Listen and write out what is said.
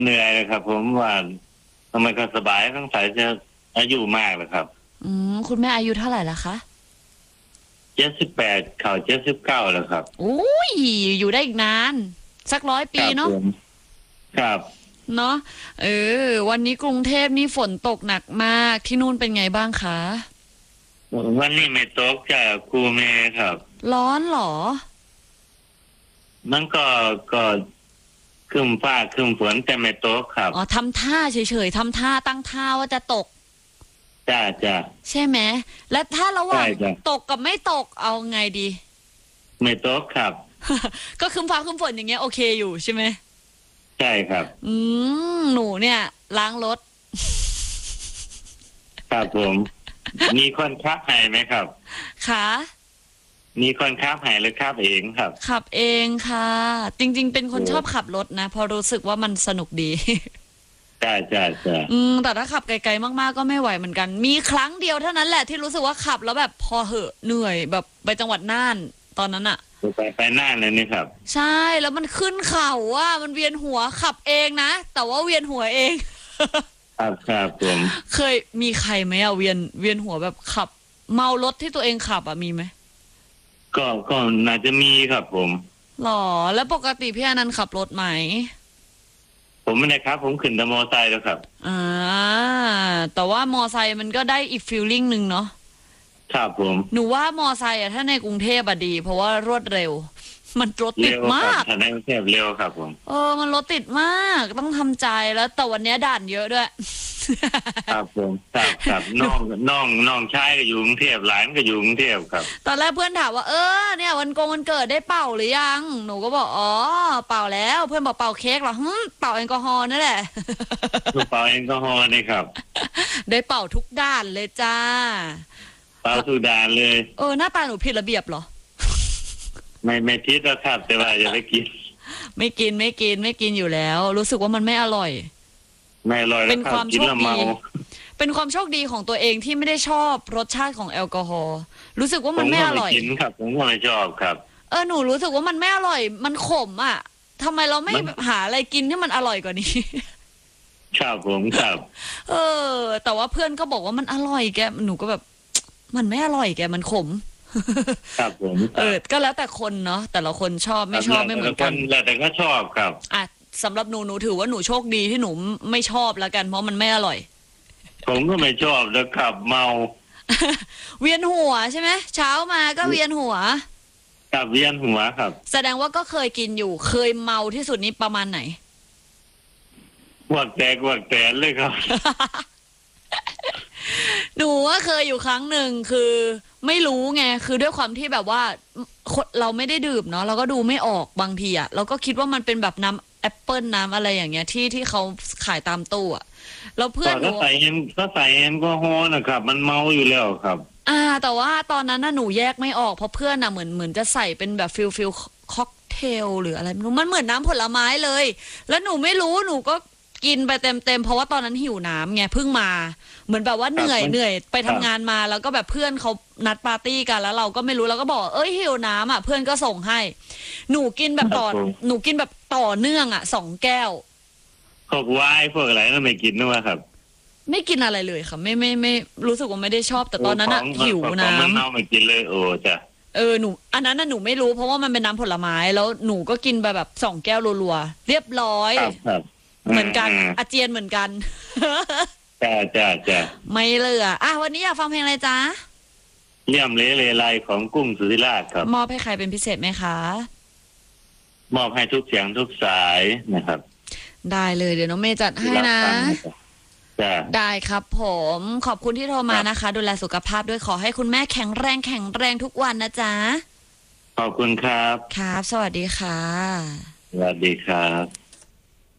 เหนื่อยเลยครับผมว่าทำไมก็สบายทั้งสายจะอายุมากเลยครับคุณแม่อายุเท่าไหร่ละคะ 78เข่า79แล้วครับอุ้ยอยู่ได้อีกนานสัก100 ปีครับเนาะผมครับเนาะวันนี้กรุงเทพนี่ฝนตกหนักมากที่นู่นเป็นไงบ้างคะวันนี้ไม่ตกจากครูเมย์ครับร้อนเหรอมันก็ครึ้มฟ้าครึ้มฝนแต่ไม่ตกครับอ๋อทำท่าเฉยๆทำท่าตั้งท่าว่าจะตกจ้าใช่ไหมและถ้าระหว่างใช่จ้ะตกกับไม่ตกเอาไงดีไม่ตกครับก็ครึ้มฟ้าครึ้มฝนอย่างเงี้ยโอเคอยู่ใช่ไหมใช่ครับหนูเนี่ยล้างรถครับผมมีคนขับให้ไหมครับค่ะมีคนขับให้หรือขับเองครับขับเองค่ะจริงๆเป็นคนชอบขับรถนะเพอรู้สึกว่ามันสนุกดีจ้าแต่ถ้าขับไกลๆมากๆก็ไม่ไหวเหมือนกันมีครั้งเดียวเท่านั้นแหละที่รู้สึกว่าขับแล้วแบบพอเหอะเหนื่อยแบบไปจังหวัดน่านตอนนั้นอะไปน่านเลยนี่ครับใช่แล้วมันขึ้นเขาว่ามันเวียนหัวขับเองนะแต่ว่าเวียนหัวเองครับผมเคยมีใครไหมอะเวียนหัวแบบขับเมารถที่ตัวเองขับอะมีไหมก็น่าจะมีครับผมหรอแล้วปกติพี่อนันต์ขับรถไหมผมไม่ได้ครับผมขึ้นแต่มอไซค์แล้วครับอ่าแต่ว่ามอไซค์มันก็ได้อีกฟีลลิ่งหนึ่งเนาะครับผมหนูว่ามอไซค์อะถ้าในกรุงเทพอะดีเพราะว่ารวดเร็วมันรถติดเร็วคมากรับถ้าในกรุงเทพเร็วครับผมมันรถติดมากต้องทำใจแล้วแต่วันนี้ด่านเยอะด้วยครับผมครับน้องชายก็อยู่กรุงเทพหลานก็อยู่กรุงเทพครับตอนแรกเพื่อนถามว่าเนี่ยวันเกิดได้เป่าหรือยังหนูก็บอกอ๋อเป่าแล้วเพื่อนบอกเป่าเค้กเหรอเป่าแอลกอฮอล์นั่นแหละกระเป๋าแอลกอฮอล์นี่ครับได้เป่าทุกด้านเลยจ้าเป่าสุดานเลยหน้าตาหนูผิดระเบียบเหรอไม่พิษแล้วครับแต่ว่าอย่าไปกินไม่กินอยู่แล้วรู้สึกว่ามันไม่อร่อยไม่อร่อยแล้เป็วครับนความโชคดีเป็นความโชคดีของตัวเองที่ไม่ได้ชอบรสชาติของแอลกอฮอล์รู้สึกว่ามันไม่อร่อยผมก็ไม่กินครับผมก็ไม่ชอบครับหนูรู้สึกว่ามันไม่อร่อยมันขมอ่ะทำไมเราไม่หาอะไรกินที่มันอร่อยกว่านี้ครับผมครับแต่ว่าเพื่อนก็บอกว่ามันอร่อยแกหนูก็แบบมันไม่อร่อยแกมันขมครับผมก็แล้วแต่คนเนาะแต่ละคนชอบไม่ชอบไม่เหมือนกันแล้วแต่ก็ชอบครับสำหรับหนูถือว่าหนูโชคดีที่หนูไม่ชอบแล้วกันเพราะมันไม่อร่อยผมก็ไม่ชอบแล้วขับเมาเวียนหัวใช่ไหมเช้ามาก็เวียนหัวขับเวียนหัวครับแสดงว่าก็เคยกินอยู่เคยเมาที่สุดนี้ประมาณไหนหวัดแตกเลยครับหนูว่าเคยอยู่ครั้งหนึ่งคือไม่รู้ไงคือด้วยความที่แบบว่าเราไม่ได้ดื่มเนาะเราก็ดูไม่ออกบางทีอะเราก็คิดว่ามันเป็นแบบน้ำแอปเปิลน้ำอะไรอย่างเงี้ยที่เขาขายตามตู้อะแล้วเพื่อนหนูก็ใส่แอลกอฮอล์นะครับมันเมาอยู่แล้วครับแต่ว่าตอนนั้นน่ะหนูแยกไม่ออกเพราะเพื่อนน่ะเหมือนจะใส่เป็นแบบฟิลค็อกเทลหรืออะไรไม่รู้มันเหมือนน้ำผลไม้เลยแล้วหนูไม่รู้หนูก็กินไปเต็มเพราะว่าตอนนั้นหิวน้ำไงเพิ่งมาเหมือนแบบว่าเหนื่อยไปทำงานมาแล้วก็แบบเพื่อนเขานัดปาร์ตี้กันแล้วเราก็ไม่รู้เราก็บอกหิวน้ำอ่ะเพื่อนก็ส่งให้หนูกินแบบต่อเนื่องอ่ะ2 แก้วพวกไวน์พวกอะไรนั่นไม่กินด้วยครับไม่กินอะไรเลยค่ะไม่รู้สึกว่าไม่ได้ชอบแต่ตอนนั้นอะหิวน้ำมันเน่าไม่กินเลยจ้ะหนูอันนั้นน่ะหนูไม่รู้เพราะว่ามันเป็นน้ำผลไม้แล้วหนูก็กินไปแบบ2 แก้วรัวๆเรียบร้อยครับเหมือนกันอาเจียนเหมือนกันจ้าไม่เหลือวันนี้อยากฟังเพลงอะไรจ๊ะเยี่ยมเลไลของกุ้งสุธิราชครับมอบให้ใครเป็นพิเศษไหมคะมอบให้ทุกเสียงทุกสายนะครับได้เลยเดี๋ยวน้องเมย์จัดให้นะได้ครับผมขอบคุณที่โทรมานะคะดูแลสุขภาพด้วยขอให้คุณแม่แข็งแรงทุกวันนะจ๊ะขอบคุณครับครับสวัสดีค่ะสวัสดีครับ